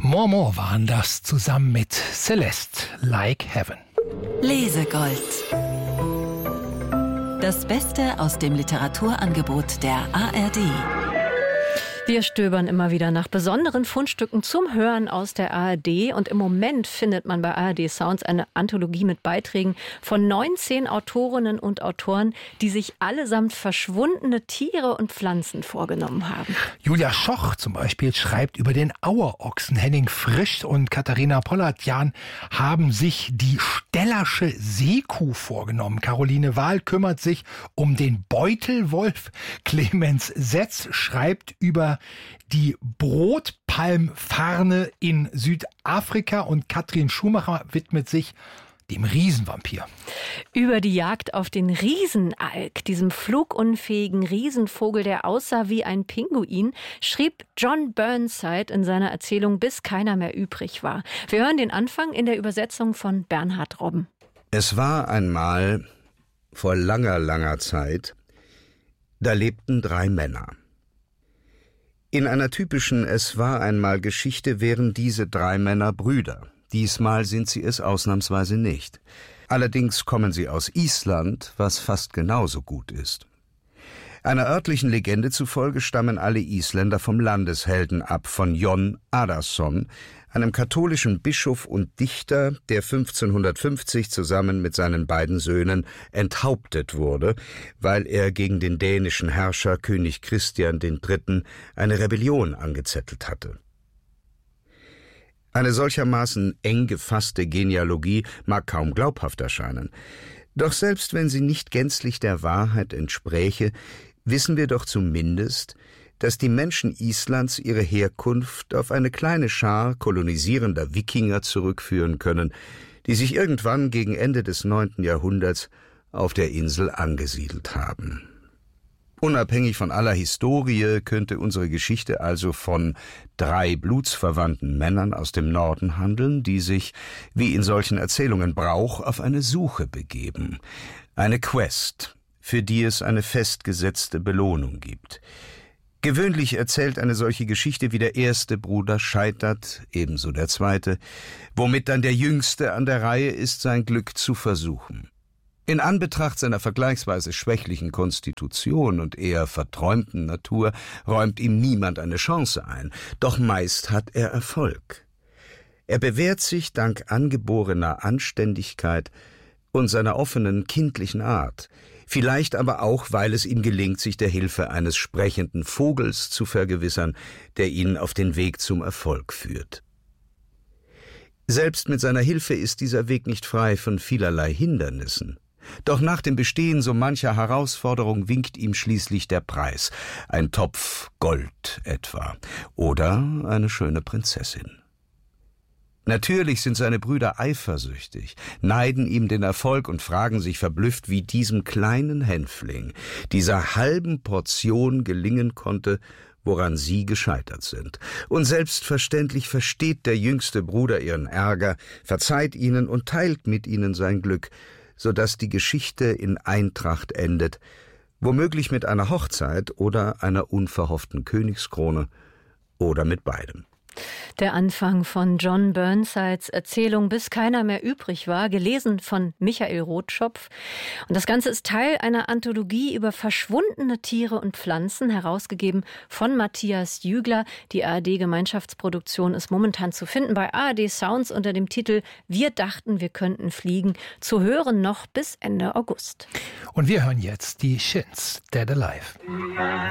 Mormor waren das zusammen mit Celeste, Like Heaven. Lesegold. Das Beste aus dem Literaturangebot der ARD. Wir stöbern immer wieder nach besonderen Fundstücken zum Hören aus der ARD. Und im Moment findet man bei ARD Sounds eine Anthologie mit Beiträgen von 19 Autorinnen und Autoren, die sich allesamt verschwundene Tiere und Pflanzen vorgenommen haben. Julia Schoch zum Beispiel schreibt über den Auerochsen. Henning Frisch und Katharina Pollatjan haben sich die Stellersche Seekuh vorgenommen. Caroline Wahl kümmert sich um den Beutelwolf. Clemens Setz schreibt über die Brotpalmfarne in Südafrika und Katrin Schumacher widmet sich dem Riesenvampir. Über die Jagd auf den Riesenalk, diesem flugunfähigen Riesenvogel, der aussah wie ein Pinguin, schrieb John Burnside in seiner Erzählung Bis keiner mehr übrig war. Wir hören den Anfang in der Übersetzung von Bernhard Robben. Es war einmal, vor langer, langer Zeit, da lebten 3 Männer. In einer typischen Es war einmal Geschichte wären diese 3 Männer Brüder. Diesmal sind sie es ausnahmsweise nicht. Allerdings kommen sie aus Island, was fast genauso gut ist. Einer örtlichen Legende zufolge stammen alle Isländer vom Landeshelden ab, von Jon Arason, einem katholischen Bischof und Dichter, der 1550 zusammen mit seinen beiden Söhnen enthauptet wurde, weil er gegen den dänischen Herrscher König Christian III. Eine Rebellion angezettelt hatte. Eine solchermaßen eng gefasste Genealogie mag kaum glaubhaft erscheinen. Doch selbst wenn sie nicht gänzlich der Wahrheit entspräche, wissen wir doch zumindest, dass die Menschen Islands ihre Herkunft auf eine kleine Schar kolonisierender Wikinger zurückführen können, die sich irgendwann gegen Ende des 9. Jahrhunderts auf der Insel angesiedelt haben. Unabhängig von aller Historie könnte unsere Geschichte also von 3 blutsverwandten Männern aus dem Norden handeln, die sich, wie in solchen Erzählungen Brauch, auf eine Suche begeben. Eine Quest, für die es eine festgesetzte Belohnung gibt. Gewöhnlich erzählt eine solche Geschichte, wie der erste Bruder scheitert, ebenso der zweite, womit dann der Jüngste an der Reihe ist, sein Glück zu versuchen. In Anbetracht seiner vergleichsweise schwächlichen Konstitution und eher verträumten Natur räumt ihm niemand eine Chance ein, doch meist hat er Erfolg. Er bewährt sich dank angeborener Anständigkeit und seiner offenen, kindlichen Art, vielleicht aber auch, weil es ihm gelingt, sich der Hilfe eines sprechenden Vogels zu vergewissern, der ihn auf den Weg zum Erfolg führt. Selbst mit seiner Hilfe ist dieser Weg nicht frei von vielerlei Hindernissen. Doch nach dem Bestehen so mancher Herausforderung winkt ihm schließlich der Preis, ein Topf Gold etwa oder eine schöne Prinzessin. Natürlich sind seine Brüder eifersüchtig, neiden ihm den Erfolg und fragen sich verblüfft, wie diesem kleinen Hänfling, dieser halben Portion gelingen konnte, woran sie gescheitert sind. Und selbstverständlich versteht der jüngste Bruder ihren Ärger, verzeiht ihnen und teilt mit ihnen sein Glück, so dass die Geschichte in Eintracht endet, womöglich mit einer Hochzeit oder einer unverhofften Königskrone oder mit beidem. Der Anfang von John Burnsides Erzählung Bis keiner mehr übrig war, gelesen von Michael Rotschopf. Und das Ganze ist Teil einer Anthologie über verschwundene Tiere und Pflanzen, herausgegeben von Matthias Jügler. Die ARD-Gemeinschaftsproduktion ist momentan zu finden bei ARD Sounds unter dem Titel Wir dachten, wir könnten fliegen, zu hören noch bis Ende August. Und wir hören jetzt die Shins, Dead Alive.